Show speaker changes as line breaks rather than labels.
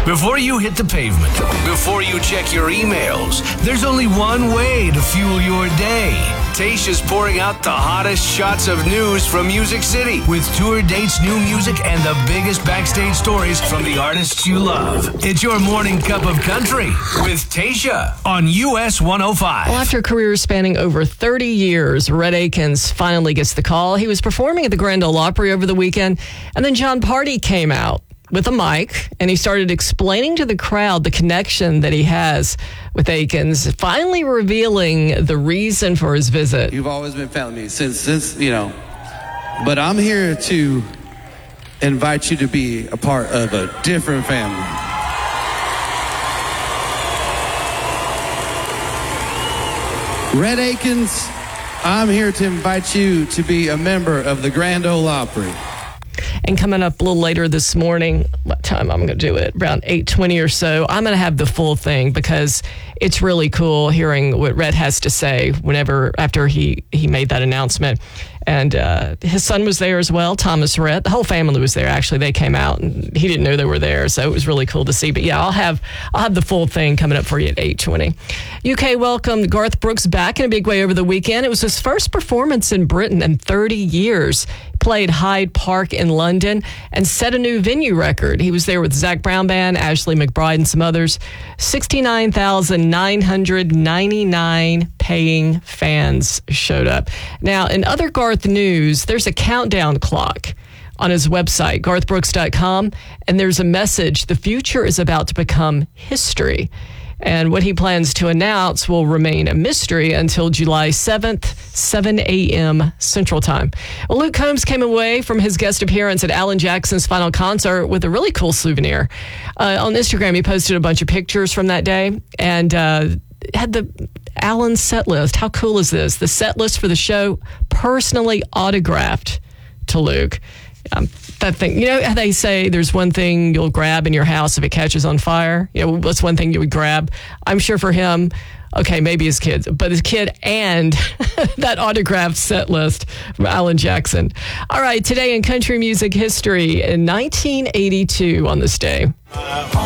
Before you hit the pavement, before you check your emails, there's only one way to fuel your day. Tayshia's pouring out the hottest shots of news from Music City with tour dates, new music, and the biggest backstage stories from the artists you love. It's your morning cup of country with Tayshia on US 105.
Well, after a career spanning over 30 years, Rhett Akins finally gets the call. He was performing at the Grand Ole Opry over the weekend, and then Jon Pardi came out with a mic, and he started explaining to the crowd the connection that he has with Akins, finally revealing the reason for his visit.
You've always been family since but I'm here to invite you to be a part of a different family. Rhett Akins, I'm here to invite you to be a member of the Grand Ole Opry.
And coming up a little later this morning, what time I'm going to do it? Around 8:20 or so, I'm going to have the full thing because it's really cool hearing what Rhett has to say after he made that announcement. And his son was there as well, Thomas Rhett. The whole family was there, actually. They came out, and he didn't know they were there, so it was really cool to see. But yeah, I'll have the full thing coming up for you at 8:20. UK welcomed Garth Brooks back in a big way over the weekend. It was his first performance in Britain in 30 years. Played Hyde Park in London and set a new venue record. He was there with Zac Brown Band, Ashley McBryde, and some others. 69,999 paying fans showed up. Now, in other Garth news, there's a countdown clock on his website, garthbrooks.com, and there's a message: the future is about to become history. And what he plans to announce will remain a mystery until July 7th, 7 a.m. Central Time. Well, Luke Combs came away from his guest appearance at Alan Jackson's final concert with a really cool souvenir. On Instagram, he posted a bunch of pictures from that day and had the Alan set list. How cool is this? The set list for the show personally autographed to Luke. That thing, you know how they say there's one thing you'll grab in your house if it catches on fire? You know, what's one thing you would grab? I'm sure for him, okay, maybe his kids, but his kid and that autographed set list from Alan Jackson. All right, today in country music history, in 1982 on this day.